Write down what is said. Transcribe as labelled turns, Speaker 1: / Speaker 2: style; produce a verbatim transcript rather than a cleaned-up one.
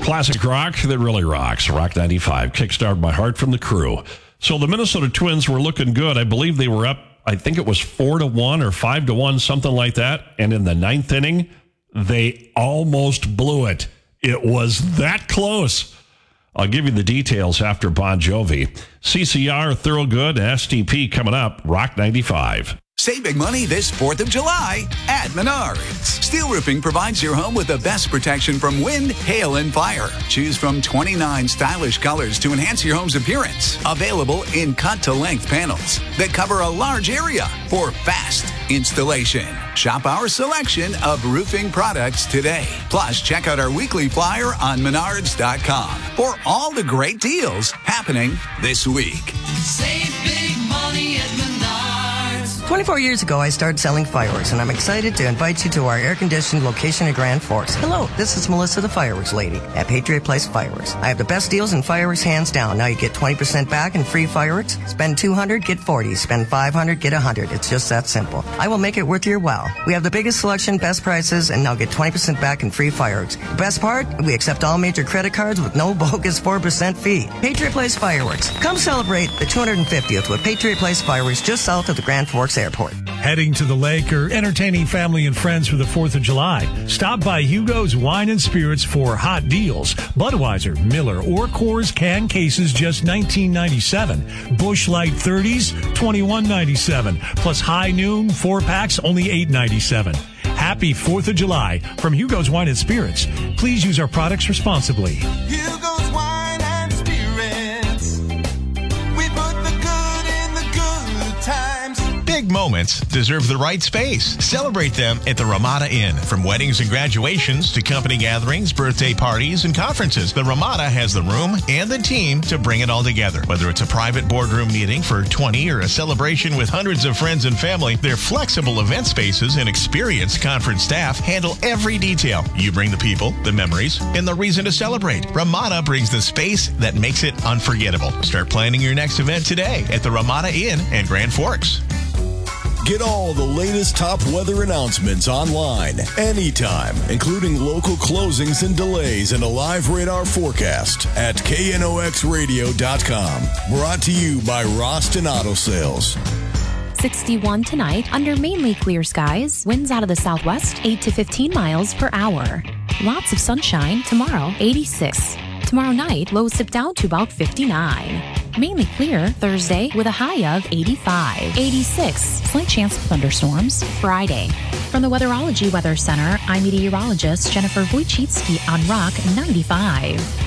Speaker 1: Classic rock that really rocks. Rock ninety-five. Kickstart My Heart from the Crew. So the Minnesota Twins were looking good. I believe they were up, I think it was four to one or five to one, something like that. And in the ninth inning, they almost blew it. It was that close. I'll give you the details after Bon Jovi. C C R, Thorogood, and S T P coming up. Rock ninety-five.
Speaker 2: Save big money this fourth of July at Menards. Steel Roofing provides your home with the best protection from wind, hail, and fire. Choose from twenty-nine stylish colors to enhance your home's appearance. Available in cut-to-length panels that cover a large area for fast installation. Shop our selection of roofing products today. Plus, check out our weekly flyer on menards dot com for all the great deals happening this week.
Speaker 3: Save big money at Menards.
Speaker 4: twenty-four years ago, I started selling fireworks, and I'm excited to invite you to our air-conditioned location at Grand Forks. Hello, this is Melissa, the fireworks lady at Patriot Place Fireworks. I have the best deals in fireworks, hands down. Now you get twenty percent back in free fireworks. Spend two hundred dollars, get forty dollars. Spend five hundred dollars, get one hundred dollars. It's just that simple. I will make it worth your while. We have the biggest selection, best prices, and now get twenty percent back in free fireworks. The best part, we accept all major credit cards with no bogus four percent fee. Patriot Place Fireworks. Come celebrate the two hundred fiftieth with Patriot Place Fireworks just south of the Grand Forks Airport.
Speaker 5: Heading to the lake or entertaining family and friends for the fourth of July? Stop by Hugo's Wine and Spirits for hot deals. Budweiser, Miller, or Coors can cases just nineteen ninety-seven. Busch Light thirties, twenty-one ninety-seven. Plus High Noon, four packs, only eight ninety-seven. Happy fourth of July from Hugo's Wine and Spirits. Please use our products responsibly.
Speaker 6: Hugo's Wine and Spirits. We put the good in the good times.
Speaker 7: Big moments deserve the right space. Celebrate them at the Ramada Inn. From weddings and graduations to company gatherings, birthday parties, and conferences, the Ramada has the room and the team to bring it all together. Whether it's a private boardroom meeting for twenty or a celebration with hundreds of friends and family, their flexible event spaces and experienced conference staff handle every detail. You bring the people, the memories, and the reason to celebrate. Ramada brings the space that makes it unforgettable. Start planning your next event today at the Ramada Inn in Grand Forks.
Speaker 8: Get all the latest top weather announcements online, anytime, including local closings and delays and a live radar forecast at K N O X radio dot com. Brought to you by Roston Auto Sales.
Speaker 9: sixty-one tonight under mainly clear skies. Winds out of the southwest, eight to fifteen miles per hour. Lots of sunshine tomorrow, eighty-six. Tomorrow night, lows dip down to about fifty-nine. Mainly clear Thursday with a high of eighty-five. eighty-six. Slight chance of thunderstorms Friday. From the Weatherology Weather Center, I'm meteorologist Jennifer Wojcicki on Rock ninety-five.